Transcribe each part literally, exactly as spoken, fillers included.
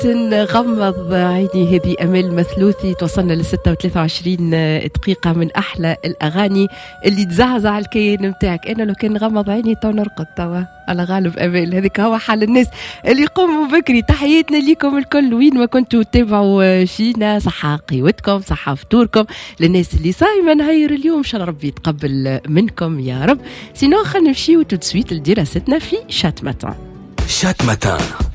نغمض عيني. هذه أمل مثلوثي. توصلنا لستة وثلاثة وعشرين دقيقة من أحلى الأغاني اللي تزعزع الكيان متاعك. أنا لو كان نغمض عيني تو نرقد توا على غالب أمل. هذيك هو حال الناس اللي يقوموا بكري. تحياتنا ليكم الكل وين ما كنتوا تتابعوا فينا. صحة قوتكم، صحة فطوركم. للناس اللي صايمة نهير اليوم إن شاء الله ربي يتقبل منكم يا رب. سينو خلينا نمشيو تدسويت لدراستنا في شات ماتان. شات ماتان.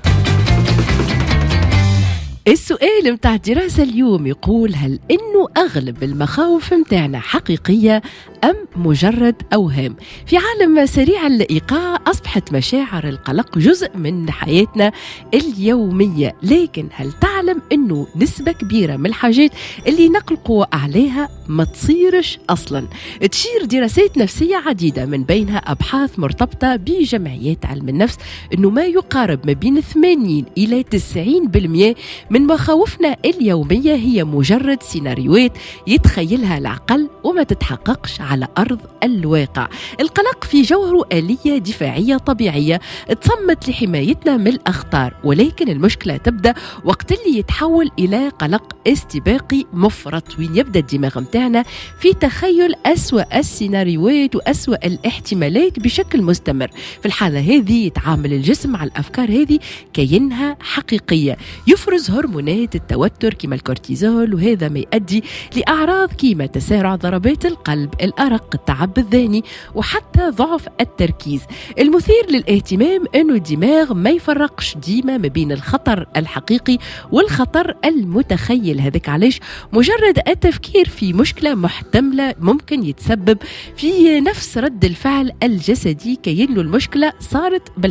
السؤال متاع الدراسة اليوم يقول: هل إنه أغلب المخاوف متاعنا حقيقية أم مجرد أوهام؟ في عالم سريع الإيقاع أصبحت مشاعر القلق جزء من حياتنا اليومية، لكن هل تعلم إنه نسبة كبيرة من الحاجات اللي نقلقوا عليها ما تصيرش أصلا؟ تشير دراسات نفسية عديدة من بينها أبحاث مرتبطة بجمعيات علم النفس إنه ما يقارب ما بين ثمانين إلى تسعين بالمئة من مخاوفنا اليومية هي مجرد سيناريوهات يتخيلها العقل وما تتحققش على أرض الواقع. القلق في جوهره آلية دفاعية طبيعية تصمت لحمايتنا من الأخطار، ولكن المشكلة تبدأ وقت اللي يتحول إلى قلق استباقي مفرط، وين يبدأ الدماغ متاعنا في تخيل أسوأ السيناريوهات وأسوأ الاحتمالات بشكل مستمر. في الحالة هذه يتعامل الجسم مع الأفكار هذه كأنها حقيقية، يفرز هرمونات التوتر كما الكورتيزول، وهذا ما يؤدي لأعراض كما تسارع ضربات القلب، الأرق، التعب الذهني، وحتى ضعف التركيز. المثير للاهتمام أنه الدماغ ما يفرقش ديما ما بين الخطر الحقيقي والخطر المتخيل. هذاك علاش مجرد التفكير في مشكلة محتملة ممكن يتسبب في نفس رد الفعل الجسدي كأنه المشكلة صارت